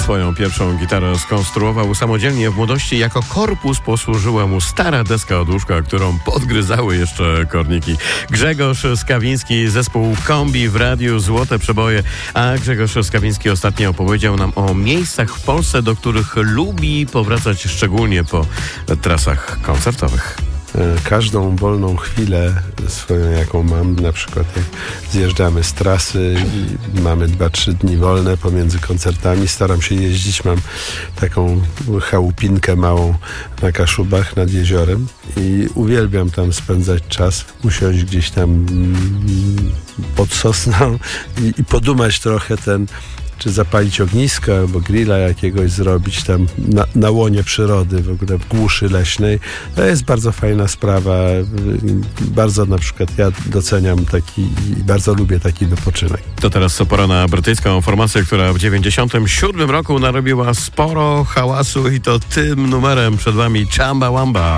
Swoją pierwszą gitarę skonstruował samodzielnie w młodości. Jako korpus posłużyła mu stara deska od łóżka, którą podgryzały jeszcze korniki. Grzegorz Skawiński, zespół Kombi w radiu Złote Przeboje. A Grzegorz Skawiński ostatnio opowiedział nam o miejscach w Polsce, do których lubi powracać szczególnie po trasach koncertowych. Każdą wolną chwilę swoją, jaką mam, na przykład jak zjeżdżamy z trasy i mamy 2-3 dni wolne pomiędzy koncertami, staram się jeździć, mam taką chałupinkę małą na Kaszubach nad jeziorem i uwielbiam tam spędzać czas, usiąść gdzieś tam pod sosną i podumać trochę czy zapalić ognisko, albo grilla jakiegoś zrobić tam na łonie przyrody, w ogóle w głuszy leśnej. To jest bardzo fajna sprawa. Bardzo na przykład ja doceniam i bardzo lubię taki wypoczynek. To teraz pora na brytyjską formację, która w 1997 roku narobiła sporo hałasu i to tym numerem przed wami Chumbawamba.